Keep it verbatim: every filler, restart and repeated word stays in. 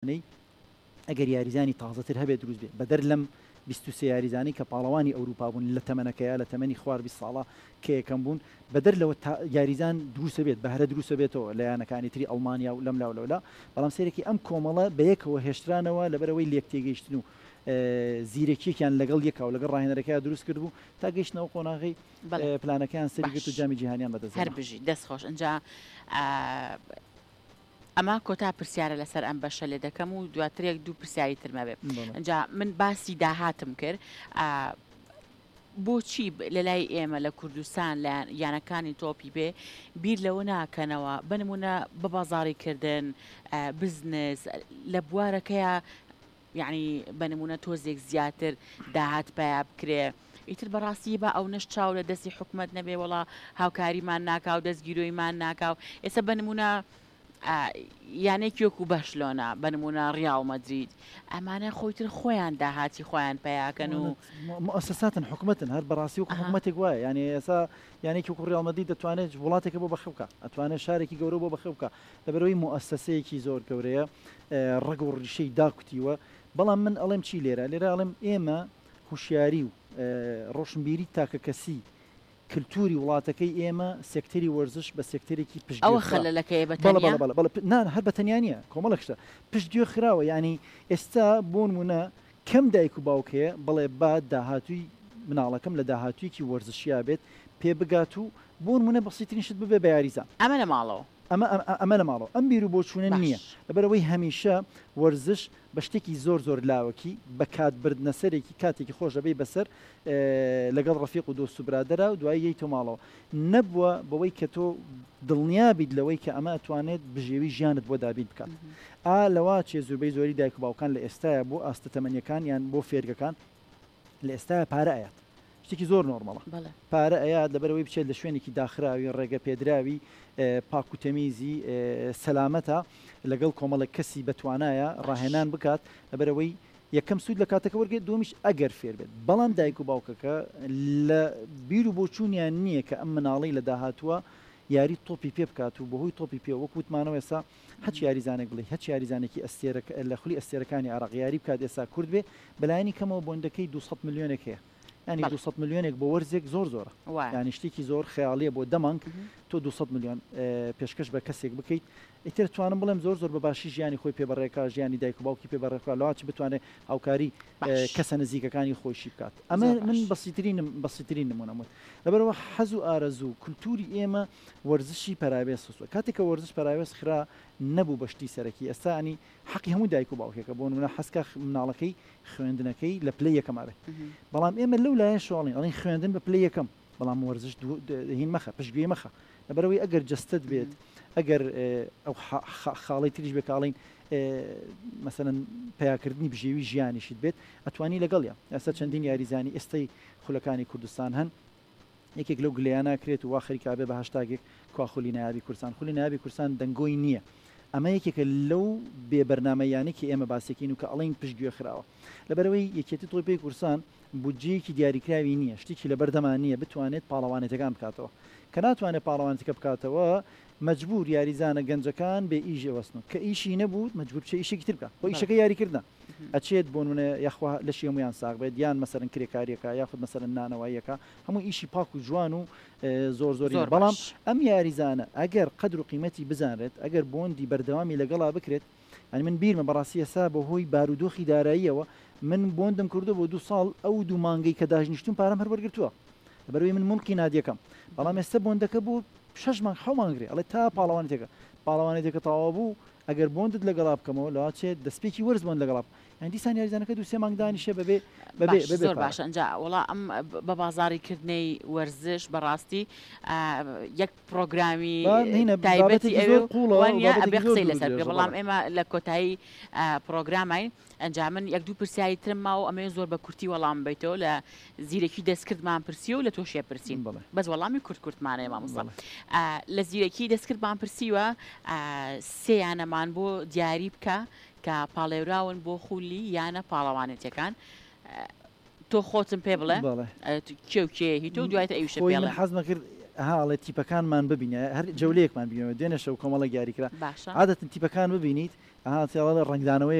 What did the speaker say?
یاریزانەی ئەگەر یاریزانی تازەتر هەبێت دروست بێت بەدەر لەم بیست و سێ یاریزانی کە پاڵەوانی ئەوروپا بوون لە تەمەنەکەیە لە تەمەنی خوار بیست ساڵە کە یەکەم بوون بەدەر لەوە یاریزان دروستە بێت بەهرە دروستە بێتەوە لە یانەکانی تری ئەڵمانیا و لەم لاو لەولا بەڵام سێرەکی ئەم کۆمەڵە بەیەکەوە هێشترانەوە لەبەرەوەی لێک تێگەیشتن و زیرەکیەکیان لەگەڵ یەکە و لەگەڵ ڕاهێنەرەکەیان دروست کرد بوو تا گەیشتنەوە قۆناغی پلانەکەیان سەرگرت و جامی جیهانیان بەدەست هەر بژی دەست خۆش ئەنجا ئەمە کۆتا پرسیارە لەسەر ئەم بەشە لێ دەکەم و دواترێک دوو پرسیاری ترمە بێ ئەنجا من باسی داهاتم کرد بۆچی لە لای ئێمە لە کوردستان لە یانەکانی تۆپی بێ بیر لەوە ناکەنەوە بنمونە بە بازاڕیکردن بزنس لە بوارەکەیە یعنی بنمونە تۆزێک زیاتر داهات پیا بکرێ ئیتر بەڕاستی بە ئەو نەش چاو لە دەستی حکومت نەبێ وڵا هاوکاریمان ناکا و دەستگیرۆیمان ناکا و ئێستا بنمونە یانێک وەکو بەشلۆنە بنمونە ڕیاڵ مەدرید ئەمانە خۆیتر خۆیان داهاتی خۆیان پیاکەن و مؤسساتن حکومەتن هەر بەڕاستی وەکو حکومەتێک وایە یعنی ئێستا یانێکی وەکو ڕیاڵ مەدرید دەتوانێت وڵاتێکە بۆ بەخێ بکە ئەتوانێت شارێکی گەورە بۆ بەخێ بکە لەبەرەوەی مؤسسەیەکی زۆر گەورەیە ڕەگ و ڕیشەی داکوتیوە بەڵام من ئەڵێم چی لێرە لێرە ئەڵێم ئێمە هوشیاری و ڕۆشنبیری تاکە کەسی کللتوری وڵاتەکەی ئێمە سێکتەری وەرزش بە سێکتەرێکی پشت ئەوە خەلەلەکەی بەڵێ هەر بە تەنیانە کۆمەڵەکشتە پشتگوێ خراوە ینی ئێستا بۆ نمونە کەم دایک و باوکەیە بڵێ با داهاتووی مناڵەکەم لە داهاتوویەکی وەرزشیا بێت پێ بگات و بۆ نمونە بەسیترین شت ببێ بە یاریزان ئەمە لە ماڵەوە ئەمە لە ماڵەوە ئەم بیر و بۆچوونە نییە لەبەرەوەی هەمیشە وەرزش بە شتێکی زۆر زۆر لاوەکی بە کاتبردنە سەرێکی کاتێکی خۆش دەبێ بەسەر لەگەڵ ڕەفیق و دۆست و برادەرە و دوای یەی تۆ ماڵەوە نەبووە بەوەی کە تۆ دڵنیابیت لەوەی کە ئەمە ئەتوانێت بژێوی ژیانت بۆ دابیت بکات ئا لەوا چێ زۆربەی زۆری دایک و باوکان لە ئێستاە بۆ ئاستە تەمەنیەکان یان بۆ فێرگەکان لە ئێستاە پارە ئاەت شتێکی زۆر نۆرمەڵە پارە ئەیات لەبەرەوەی بچێت لە شوێنێکی داخراوی ڕێگە پێدراوی پاکوتەمیزی سەلامەتە لەگەڵ کۆمەڵک کەسی بەتوانایە ڕاهێنان بکات لەبەرەوەی یەکەم سوود لە کاتەکە وەرگێت دومیش ئەگەر فێر بێت بەڵام دایک و باوکەکە لە بیر و بۆچوونیان نییە کە ئەم مناڵی لە داهاتووە یاری تۆپی پێ بکات و بەهۆی تۆپی پێ وەکوتمانەوە ئێستا هەچ یاریزانێک بڵێ هەچ یاریزانێکی ئەستێرە لە خولی ئەستێرەکانی عراق یاری بکات ئێستا کورد بێ بەلایانی کەمەوە بۆندەکەی دووسەد میلیۆنێک هەیە ینی دووسەد میلیۆنێک بۆ وەرزێک زۆر زۆرە ینی شتێکی زۆر خەیاڵیە بۆ دەمانگ تۆ دووسەد میلیۆن پێشکەش بە کەسێک بکەیت ئیتر توانم بڵێم زۆر زۆر بە باشی ژیانی خۆی پێبڕێکا ژیانی دایک و باوکی پێبڕێکا لەواچ بتوانێت هاوکاری کەسە نزیکەکانی خۆشی بکات ئەمە من بەسیترین بەسیترین نمونەمون لەبەرەوە حەز و ئارەزوو کولتوری ئێمە وەرزشی پەراوێز سوسوە کاتێککە وەرزش پەراوێز خرا نەبوو بەشتی سەرەکی ئێستانی حەقی هەموو دایک و باوکێکە بۆ نمونە حەسکە مناڵەکەی خوێندنەکەی لە پلەی یەکەمابێت بەڵام ئێمە لەو لایە شۆڵین ئەڵین خوێندن بە پلەی یەکەم بەڵام وەرزش هین مەخە پشتگوێ مەخە لەبەرەوەی ئەگەر جەستت بێت ئەگەر ئەو خاڵی تریش بێکاڵین مەسەرەن پیاکردنی بژێوی ژیانیشت بێت ئەتوانی لەگەڵە ئێستا چەندین یاریزانی ئێستای خولەکانی کوردستان هەن یەکێک لەو گلیانە کرێت و واخری کابێ بە هەشتاگێک کواخولی نایابی کوردستان خولی نایابی کوردستان دەنگۆی نییە ئەمە یەکێکە لەو بێبەرنامەیانێکی ئێمە باسێکین و کە ئەڵین پشتگوێ خراوە لەبەرەوەی یەکێتی تۆپی کوردستان بودجەیەکی دیاریکراوی نییە شتێکی لە بەردەمان نییە بتوانێت پاڵەوانێتەکان بکاتەوە کە ناتوانێت پاڵەوانێتەکە بکاتەوە مەجبور یاریزانە گەنجەکان بێ ئیژێ وەستن کە ئیشی نەبوو مەجبور بچێ ئیشێکی تر بکە بۆ ئیشەکە یاریکردن ئەچێت بۆ نمونە یاخوا لەشی هەمویان ساغ بێت یان مەسەرەن کرێکاریەکە یاخود مەسەرەن نانەوەیەکە هەموو ئیشی پاک و جوان و زۆر زۆری بەڵام ئەم یاریزانە ئەگەر قەدر و قیمەتی بزانرێت ئەگەر بۆندی بەردەوامی لەگەڵا بکرێت ئەنی من بیرمە بەڕاستی ئێستا بەهۆی بارودۆخی داراییەوە من بۆندم کردو بۆ دوو ساڵ ئەو دوو مانگەی کە داژنیشتون پارەم هەروەرگرتووە لەبەرەوەی من مڵکی نادیەکەم بەڵام ئێستا بۆندەکە بوو شەش مانگ حەو مانگرێ ئەڵێ تا پاڵەوانێتێکە پاڵەوانێتێکە تەواو بوو ئەگەر بۆندت لەگەڵا بکەمەوە لەواچێت دەستپێکی وەرز بۆن لەگەڵا ئەندی دیسان یاریزانەکە دوو سێ مانگ دانیشێ بەبێ بەبێ زۆر باشە ئەنجا وڵا ئەم بە بازاڕیکردنەی وەرزش بەڕاستی یەک پرۆگرامی تایبەتی ئەبێ قسەی لەسەر بکە بەڵام ئێمە لە کۆتایی پرۆگرامین ئەنجا من یەک دوو پرسیاری ترم ماوە ئەمێ زۆر بە کورتی وەڵام بیتەوە لە زیرەکی دەستکردمان پرسی و لە تۆشیە پرسیین بەس وەڵامی کورت کورتمانەیە مامۆستا لە زیرەکی دەستکردمان پرسیوە سێیانەمان بۆ دیاری بکە کە پاڵێراون بۆ خولی یانە پاڵەوانێتەکان تۆ خۆتم پێ بڵێ کێوکێ تۆ دوایتە ئەویشە پێڵێ حەزمە کرد هاڵێ تیپەکانمان ببینە هەر جەولەیەکمان بینەوە دوێنە شەو کۆمەڵە یاریکرا عادەتەن تیپەکان ببینیت ئەها ڕنگدانەوەی